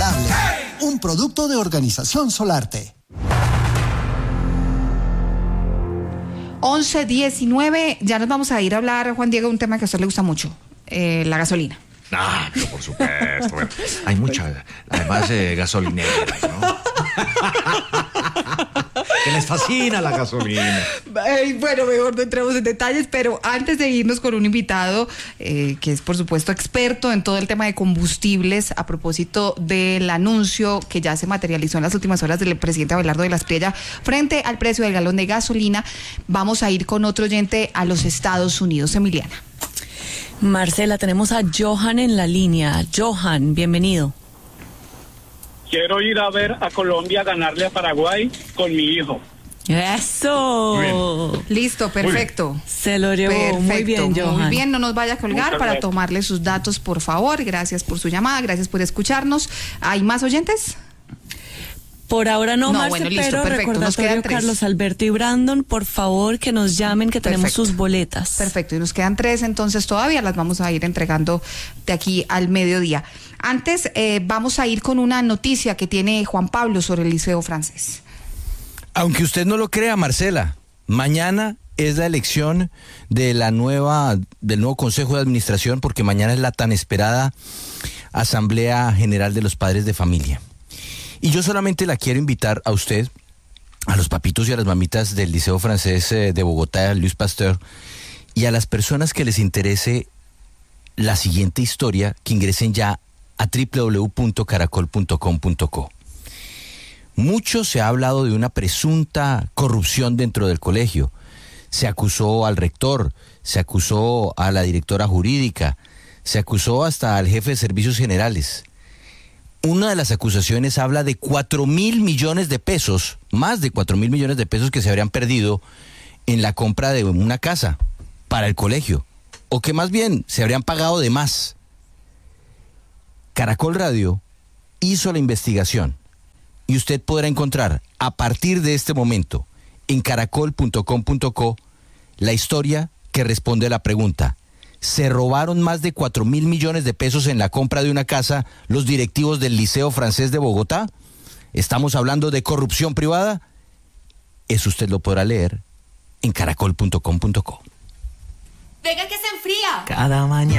Inigualable. Un producto de Organización Solarte. 11:19, ya nos vamos a ir a hablar, Juan Diego, un tema que a usted le gusta mucho, la gasolina. Ah, pero por supuesto. Bueno, hay mucha, además, gasolineras, ¿no? Que les fascina la gasolina. Bueno, mejor no entremos en detalles, pero antes de irnos con un invitado que es, por supuesto, experto en todo el tema de combustibles, a propósito del anuncio que ya se materializó en las últimas horas del presidente Abelardo de la Espriella frente al precio del galón de gasolina, vamos a ir con otro oyente a los Estados Unidos. Emiliana. Marcela, tenemos a Johan en la línea. Johan, bienvenido. Quiero ir a ver a Colombia ganarle a Paraguay con mi hijo. ¡Eso! Listo, perfecto. Se lo llevó. Perfecto, muy bien, Johan. Muy bien, no nos vaya a colgar Muchas para gracias. tomarle sus datos, por favor. Gracias por su llamada, gracias por escucharnos. ¿Hay más oyentes? Por ahora no, Marce, bueno, listo, pero perfecto, nos quedan recordatorio, 3. Carlos Alberto y Brandon, por favor, que nos llamen, que tenemos Perfecto. sus boletas. Perfecto, y nos quedan 3, entonces todavía las vamos a ir entregando de aquí al mediodía. Antes, vamos a ir con una noticia que tiene Juan Pablo sobre el Liceo Francés. Aunque usted no lo crea, Marcela, mañana es la elección de del nuevo Consejo de Administración, porque mañana es la tan esperada Asamblea General de los Padres de Familia. Y yo solamente la quiero invitar a usted, a los papitos y a las mamitas del Liceo Francés de Bogotá, Louis Pasteur, y a las personas que les interese la siguiente historia, que ingresen ya a www.caracol.com.co. Mucho se ha hablado de una presunta corrupción dentro del colegio. Se acusó al rector, se acusó a la directora jurídica, se acusó hasta al jefe de servicios generales. Una de las acusaciones habla de 4.000 millones de pesos, más de 4.000 millones de pesos que se habrían perdido en la compra de una casa para el colegio, o que más bien se habrían pagado de más. Caracol Radio hizo la investigación y usted podrá encontrar a partir de este momento en caracol.com.co la historia que responde a la pregunta: ¿se robaron más de 4.000 millones de pesos en la compra de una casa los directivos del Liceo Francés de Bogotá? ¿Estamos hablando de corrupción privada? Eso usted lo podrá leer en caracol.com.co. Venga que se enfría. Cada mañana.